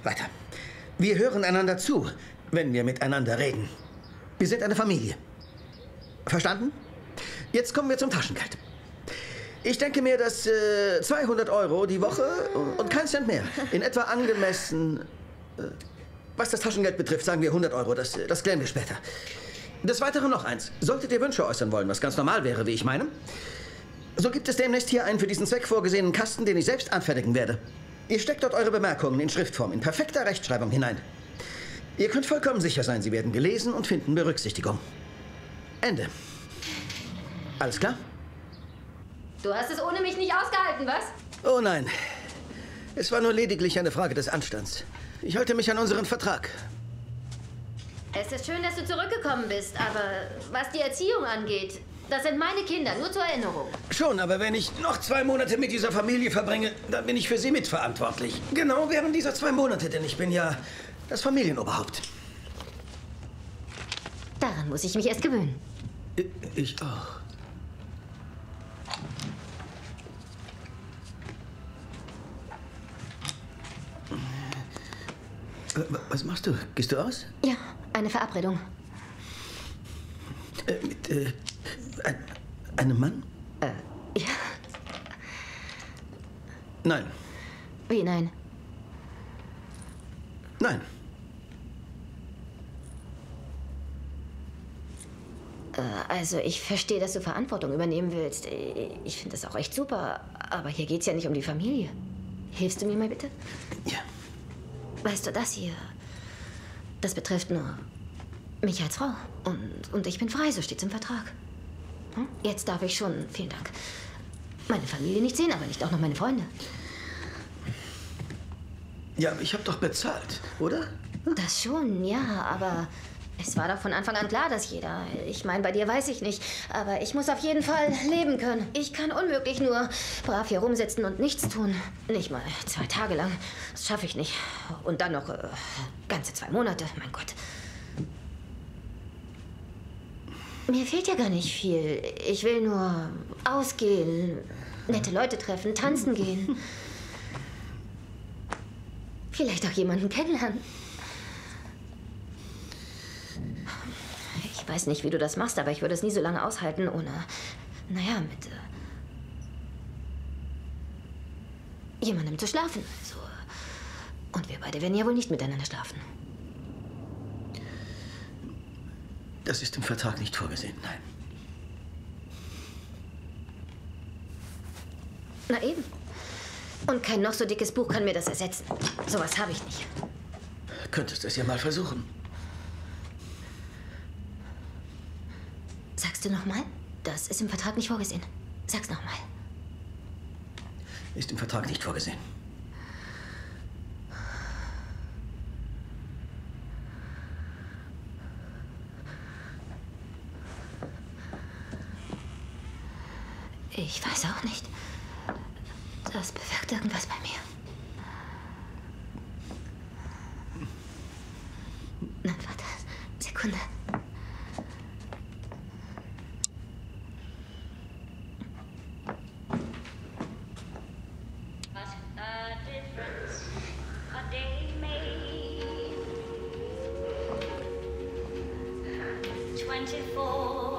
Weiter. Wir hören einander zu, wenn wir miteinander reden. Wir sind eine Familie. Verstanden? Jetzt kommen wir zum Taschengeld. Ich denke mir, dass 200 Euro die Woche und kein Cent mehr in etwa angemessen... was das Taschengeld betrifft, sagen wir 100 Euro. Das klären wir später. Des Weiteren noch eins. Solltet ihr Wünsche äußern wollen, was ganz normal wäre, wie ich meine, so gibt es demnächst hier einen für diesen Zweck vorgesehenen Kasten, den ich selbst anfertigen werde. Ihr steckt dort eure Bemerkungen in Schriftform, in perfekter Rechtschreibung hinein. Ihr könnt vollkommen sicher sein, sie werden gelesen und finden Berücksichtigung. Ende. Alles klar? Du hast es ohne mich nicht ausgehalten, was? Oh nein. Es war nur lediglich eine Frage des Anstands. Ich halte mich an unseren Vertrag. Es ist schön, dass du zurückgekommen bist, aber was die Erziehung angeht, das sind meine Kinder, nur zur Erinnerung. Schon, aber wenn ich noch 2 Monate mit dieser Familie verbringe, dann bin ich für sie mitverantwortlich. Genau während dieser 2 Monate, denn ich bin ja das Familienoberhaupt. Daran muss ich mich erst gewöhnen. Ich auch. Was machst du? Gehst du aus? Ja, eine Verabredung. Mit einem Mann? Ja. Nein. Wie nein? Nein. Also ich verstehe, dass du Verantwortung übernehmen willst. Ich finde das auch echt super. Aber hier geht's ja nicht um die Familie. Hilfst du mir mal bitte? Ja. Weißt du, das hier, das betrifft nur mich als Frau. Und ich bin frei, so steht's im Vertrag. Hm? Jetzt darf ich schon, vielen Dank, meine Familie nicht sehen, aber nicht auch noch meine Freunde. Ja, aber ich habe doch bezahlt, oder? Das schon, ja, aber es war doch von Anfang an klar, dass jeder... Ich meine, bei dir weiß ich nicht, aber ich muss auf jeden Fall leben können. Ich kann unmöglich nur brav hier rumsitzen und nichts tun. Nicht mal 2 Tage lang. Das schaffe ich nicht. Und dann noch ganze 2 Monate, mein Gott. Mir fehlt ja gar nicht viel. Ich will nur ausgehen, nette Leute treffen, tanzen gehen. Vielleicht auch jemanden kennenlernen. Ich weiß nicht, wie du das machst, aber ich würde es nie so lange aushalten, ohne, naja, mit jemandem zu schlafen. Also, und wir beide werden ja wohl nicht miteinander schlafen. Das ist im Vertrag nicht vorgesehen, nein. Na eben. Und kein noch so dickes Buch kann mir das ersetzen. Sowas habe ich nicht. Könntest es ja mal versuchen. Sagst du noch mal? Das ist im Vertrag nicht vorgesehen. Sag's noch mal. Ist im Vertrag nicht vorgesehen. Ich weiß auch nicht. Das bewirkt irgendwas bei mir. Nein, warte. Sekunde. What a difference a day made. 24